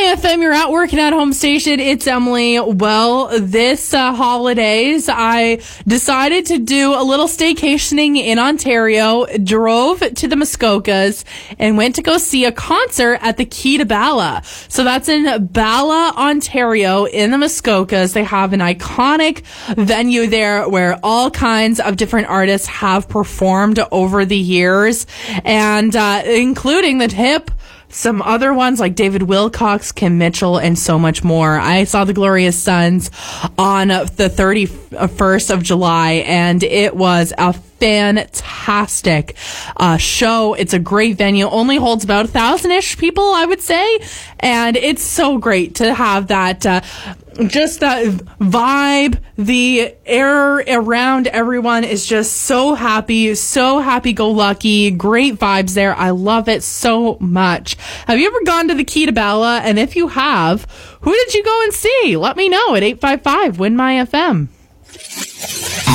FM, you're at working at home station. It's Emily. Well, this holidays, I decided to do a little staycationing in Ontario, drove to the Muskokas, and went to go see a concert at the Key to Bala. So that's in Bala, Ontario, in the Muskokas. They have an iconic venue there where all kinds of different artists have performed over the years, and including the Hip, some other ones like David Wilcox, Kim Mitchell, and so much more. I saw the Glorious Sons on the 31st of July, and it was a fantastic show. It's a great venue. Only holds about 1,000-ish people, I would say. And it's so great to have that, just that vibe. The air around everyone is just so happy-go-lucky. Great vibes there. I love it so much. Have you ever gone to the Key to Bala? And if you have, who did you go and see? Let me know at 855-WIN-MY-FM.